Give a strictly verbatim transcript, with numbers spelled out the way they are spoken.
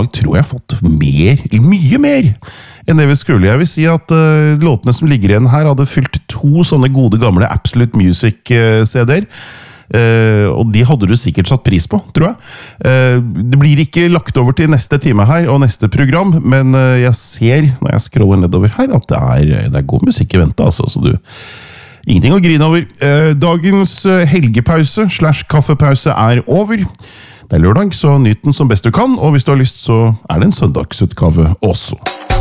dag tror jeg fått mer, mye mer enn det vi skulle. Jeg vil si at uh, låtene som ligger igjen her hadde fylt to sånne gode gamle Absolute Music-C D-er. Uh, og de hadde du sikkert satt pris på, tror jeg. Uh, det blir ikke lagt over til neste time her og neste program, men uh, jeg ser, når jeg scroller nedover her, at det er, det er god musikk i vente, altså, så du... Ingenting å grine over. Uh, dagens helgepause slash kaffepause er over. Det er lørdag, så nyt den som best du kan, og hvis du har lyst, så er det en søndagsutgave også.